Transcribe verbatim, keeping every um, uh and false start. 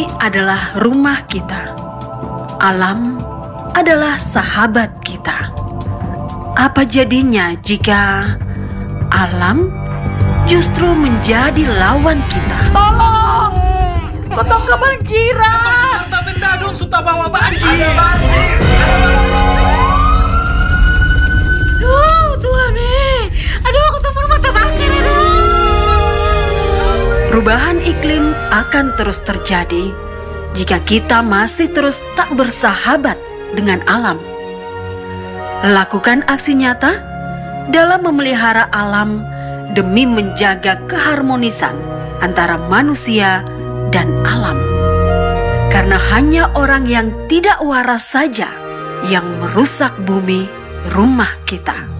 Bumi adalah rumah kita. Alam adalah sahabat kita. Apa jadinya jika alam justru menjadi lawan kita? Tolong! Kotong kebanjiran! Harta benda dong sudah bawa banjir. Aduh, Tuhan eh. Aduh, kotong rumah terbanjir, aduh. Perubahan iklim akan terus terjadi jika kita masih terus tak bersahabat dengan alam. Lakukan aksi nyata dalam memelihara alam demi menjaga keharmonisan antara manusia dan alam. Karena hanya orang yang tidak waras saja yang merusak bumi rumah kita.